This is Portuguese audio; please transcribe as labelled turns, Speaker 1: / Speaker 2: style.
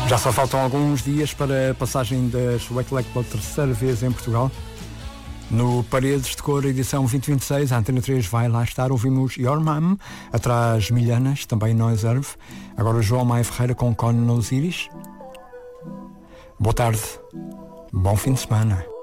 Speaker 1: Já só faltam alguns dias para a passagem das Wake Lake pela terceira vez em Portugal. No Paredes de Cor, edição 2026, a Antena 3 vai lá estar. Ouvimos Your Mom, atrás Milhanas, também Noiserve. Agora João Maia Ferreira com Conan Osiris. Boa tarde, bom fim de semana.